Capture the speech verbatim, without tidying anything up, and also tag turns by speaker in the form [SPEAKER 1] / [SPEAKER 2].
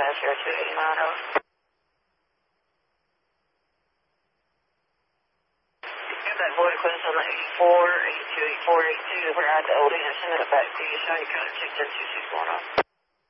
[SPEAKER 1] five zero two eight nine zero. Got that void request on the eighty-four, eighty-two, eighty-four, eighty-two, where I had the old unit, send it back to you, so you got it, check that two six one zero.